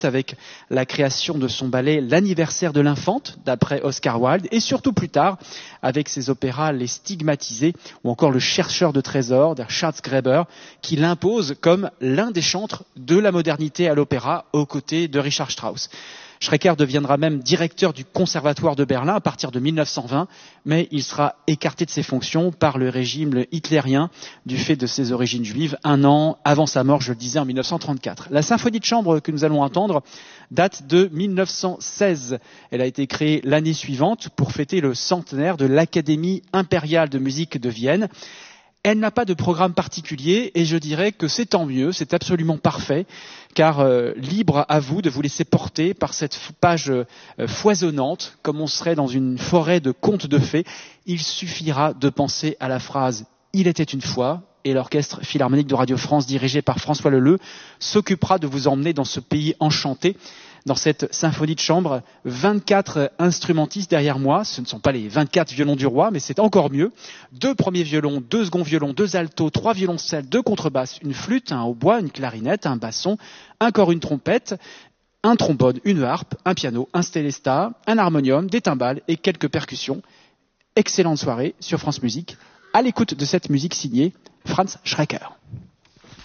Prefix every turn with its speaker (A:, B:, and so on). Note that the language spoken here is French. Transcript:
A: avec la création de son ballet L'anniversaire de l'infante, d'après Oscar Wilde, et surtout plus tard, avec ses opéras Les Stigmatisés, ou encore Le chercheur de trésors, de Schatzgräber, qui l'impose comme l'un des chantres de la modernité à l'opéra, aux côtés de Richard Strauss. Schreker deviendra même directeur du Conservatoire de Berlin à partir de 1920, mais il sera écarté de ses fonctions par le régime hitlérien du fait de ses origines juives, un an avant sa mort, je le disais, en 1934. La symphonie de chambre que nous allons entendre date de 1916. Elle a été créée l'année suivante pour fêter le centenaire de l'Académie impériale de musique de Vienne. Elle n'a pas de programme particulier et je dirais que c'est tant mieux, c'est absolument parfait, car libre à vous de vous laisser porter par cette page foisonnante, comme on serait dans une forêt de contes de fées. Il suffira de penser à la phrase « Il était une fois » et l'Orchestre Philharmonique de Radio France, dirigé par François Leleux, s'occupera de vous emmener dans ce pays enchanté. Dans cette symphonie de chambre, 24 instrumentistes derrière moi. Ce ne sont pas les 24 violons du roi, mais c'est encore mieux. 2 premiers violons, 2 seconds violons, 2 altos, 3 violoncelles, 2 contrebasses, une flûte, un hautbois, une clarinette, un basson, un cor, une trompette, un trombone, une harpe, un piano, un stélesta, un harmonium, des timbales et quelques percussions. Excellente soirée sur France Musique, à l'écoute de cette musique signée Franz Schreker.